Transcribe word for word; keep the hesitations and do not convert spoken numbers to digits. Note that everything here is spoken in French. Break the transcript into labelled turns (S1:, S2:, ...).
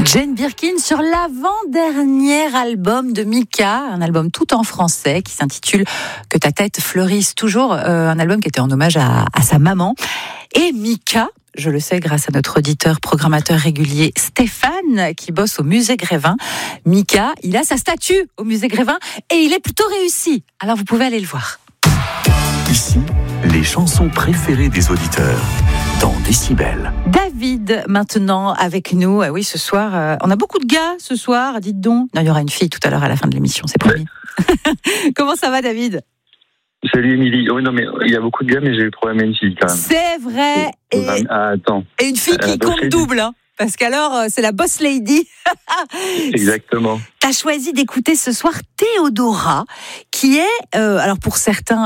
S1: Jane Birkin sur l'avant-dernier album de Mika, un album tout en français qui s'intitule Que ta tête fleurisse toujours, euh, un album qui était en hommage à, à sa maman. Et Mika, je le sais grâce à notre auditeur programmateur régulier Stéphane qui bosse au musée Grévin. Mika, il a sa statue au musée Grévin et il est plutôt réussi. Alors vous pouvez aller le voir.
S2: Ici, les chansons préférées des auditeurs dans Décibel.
S1: David, maintenant avec nous. Ah oui, ce soir, euh, on a beaucoup de gars ce soir, dites donc. Non, il y aura une fille tout à l'heure à la fin de l'émission, c'est promis. Comment ça va, David ?
S3: Salut Émilie. Oh non, mais il y a beaucoup de gars, mais j'ai eu le problème à une fille quand même.
S1: C'est vrai. Et,
S3: ah, attends.
S1: et une fille qui
S3: euh,
S1: compte double, hein, parce qu'alors, euh, c'est la boss lady.
S3: Exactement.
S1: T'as choisi d'écouter ce soir Théodora, qui est, euh, alors pour certains,